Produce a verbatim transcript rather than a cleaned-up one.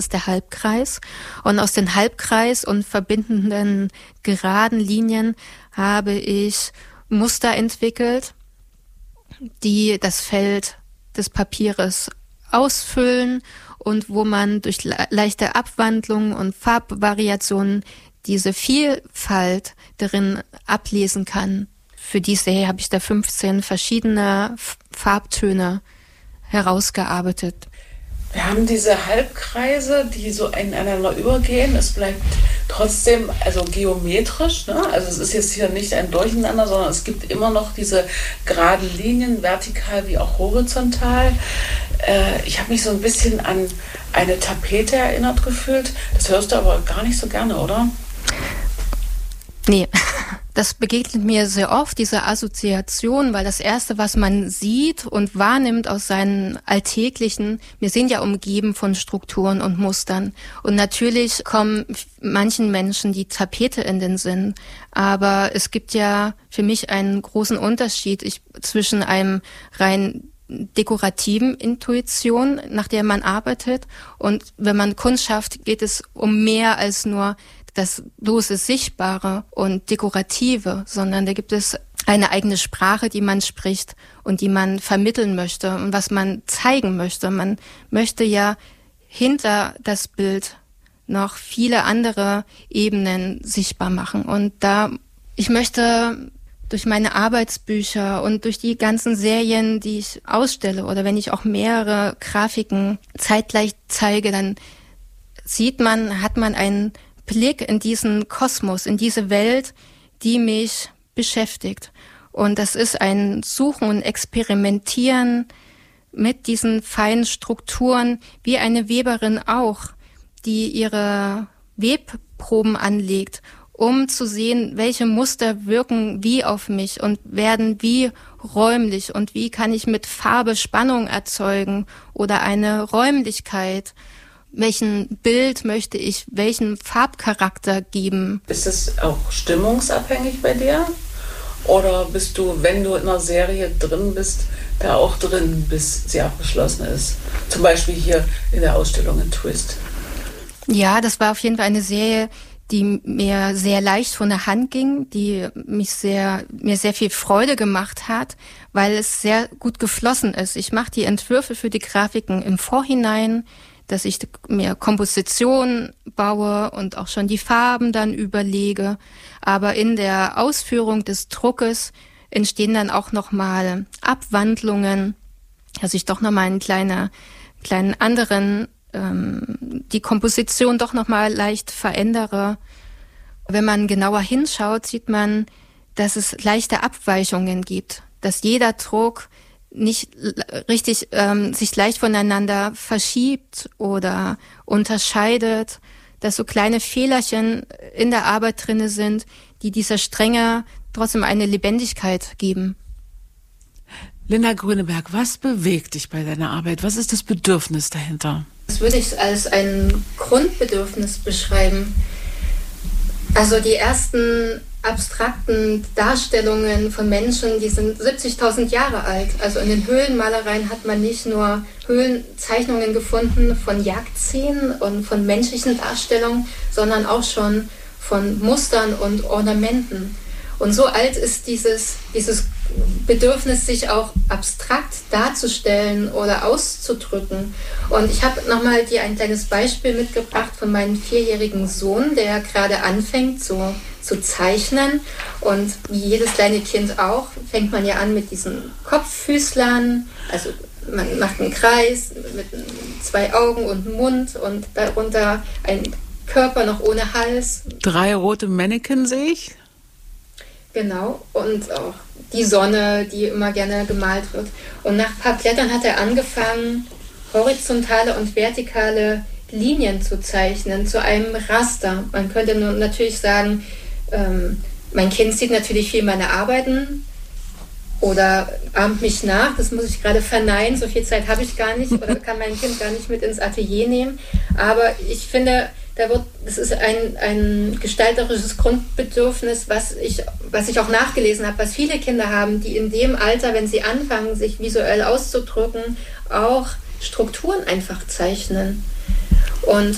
ist der Halbkreis. Und aus dem Halbkreis und verbindenden geraden Linien habe ich Muster entwickelt, die das Feld des Papieres ausfüllen und wo man durch le- leichte Abwandlungen und Farbvariationen diese Vielfalt darin ablesen kann. Für die Serie habe ich da fünfzehn verschiedene F- Farbtöne herausgearbeitet. Wir haben diese Halbkreise, die so ineinander übergehen. Es bleibt trotzdem also geometrisch, ne? Also es ist jetzt hier nicht ein Durcheinander, sondern es gibt immer noch diese geraden Linien, vertikal wie auch horizontal. Äh, ich habe mich so ein bisschen an eine Tapete erinnert gefühlt. Das hörst du aber gar nicht so gerne, oder? Nee, das begegnet mir sehr oft, diese Assoziation, weil das Erste, was man sieht und wahrnimmt aus seinen alltäglichen, wir sind ja umgeben von Strukturen und Mustern. Und natürlich kommen manchen Menschen die Tapete in den Sinn. Aber es gibt ja für mich einen großen Unterschied ich, zwischen einem rein dekorativen Intuition, nach der man arbeitet. Und wenn man Kunst schafft, geht es um mehr als nur das bloße Sichtbare und Dekorative, sondern da gibt es eine eigene Sprache, die man spricht und die man vermitteln möchte und was man zeigen möchte. Man möchte ja hinter das Bild noch viele andere Ebenen sichtbar machen. Und da, ich möchte durch meine Arbeitsbücher und durch die ganzen Serien, die ich ausstelle oder wenn ich auch mehrere Grafiken zeitgleich zeige, dann sieht man, hat man einen Blick in diesen Kosmos, in diese Welt, die mich beschäftigt. Und das ist ein Suchen und Experimentieren mit diesen feinen Strukturen, wie eine Weberin auch, die ihre Webproben anlegt, um zu sehen, welche Muster wirken wie auf mich und werden wie räumlich und wie kann ich mit Farbe Spannung erzeugen oder eine Räumlichkeit. Welchen Bild möchte ich, welchen Farbcharakter geben? Ist es auch stimmungsabhängig bei dir? Oder bist du, wenn du in einer Serie drin bist, da auch drin, bis sie abgeschlossen ist? Zum Beispiel hier in der Ausstellung in Twist. Ja, das war auf jeden Fall eine Serie, die mir sehr leicht von der Hand ging, die mich sehr, mir sehr viel Freude gemacht hat, weil es sehr gut geflossen ist. Ich mache die Entwürfe für die Grafiken im Vorhinein, dass ich mir Komposition baue und auch schon die Farben dann überlege. Aber in der Ausführung des Druckes entstehen dann auch nochmal Abwandlungen, dass ich doch nochmal einen kleinen, kleinen anderen, ähm, die Komposition doch nochmal leicht verändere. Wenn man genauer hinschaut, sieht man, dass es leichte Abweichungen gibt, dass jeder Druck nicht richtig ähm, sich leicht voneinander verschiebt oder unterscheidet, dass so kleine Fehlerchen in der Arbeit drinne sind, die dieser Strenge trotzdem eine Lebendigkeit geben. Linda Grüneberg, was bewegt dich bei deiner Arbeit? Was ist das Bedürfnis dahinter? Das würde ich als ein Grundbedürfnis beschreiben. Also die ersten abstrakten Darstellungen von Menschen, die sind siebzigtausend Jahre alt. Also in den Höhlenmalereien hat man nicht nur Höhlenzeichnungen gefunden von Jagdszenen und von menschlichen Darstellungen, sondern auch schon von Mustern und Ornamenten. Und so alt ist dieses, dieses Bedürfnis, sich auch abstrakt darzustellen oder auszudrücken. Und ich habe nochmal dir ein kleines Beispiel mitgebracht von meinem vierjährigen Sohn, der gerade anfängt zu, zu zeichnen. Und wie jedes kleine Kind auch, fängt man ja an mit diesen Kopffüßlern. Also man macht einen Kreis mit zwei Augen und einem Mund und darunter ein Körper noch ohne Hals. Drei rote Mannequin sehe ich. Genau, und auch die Sonne, die immer gerne gemalt wird. Und nach ein paar Blättern hat er angefangen, horizontale und vertikale Linien zu zeichnen, zu einem Raster. Man könnte nun natürlich sagen, ähm, mein Kind sieht natürlich viel meine Arbeiten oder ahmt mich nach. Das muss ich gerade verneinen, so viel Zeit habe ich gar nicht oder kann mein Kind gar nicht mit ins Atelier nehmen. Aber ich finde, da wird, das ist ein, ein gestalterisches Grundbedürfnis, was ich, was ich auch nachgelesen habe, was viele Kinder haben, die in dem Alter, wenn sie anfangen, sich visuell auszudrücken, auch Strukturen einfach zeichnen. Und